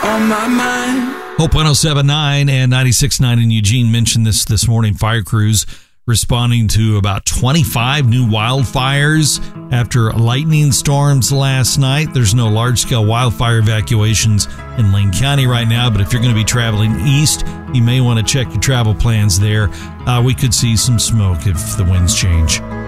on my mind. Hope 107.9 and 96.9 in Eugene mentioned this morning. Fire crews responding to about 25 new wildfires after lightning storms last night. There's no large-scale wildfire evacuations in Lane County right now, but if you're going to be traveling east, you may want to check your travel plans there. We could see some smoke if the winds change.